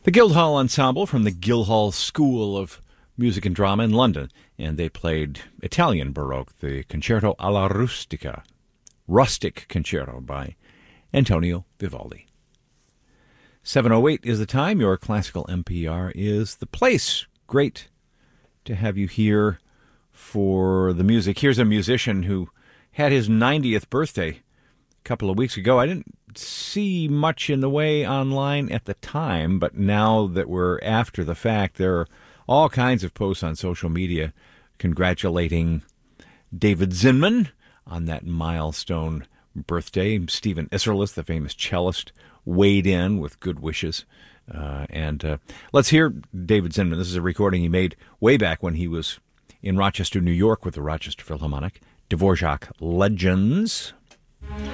The Guildhall Ensemble from the Guildhall School of Music and Drama in London, and they played Italian Baroque, the Concerto alla Rustica, Rustic Concerto by Antonio Vivaldi. 7:08 is the time. Your classical NPR is the place. Great to have you here for the music. Here's a musician who had his 90th birthday a couple of weeks ago. I didn't see much in the way online at the time, but now that we're after the fact, there are all kinds of posts on social media congratulating David Zinman on that milestone birthday. Stephen Isserlis, the famous cellist, weighed in with good wishes. Let's hear David Zinman. This is a recording he made way back when he was in Rochester, New York with the Rochester Philharmonic. Dvorak Legends.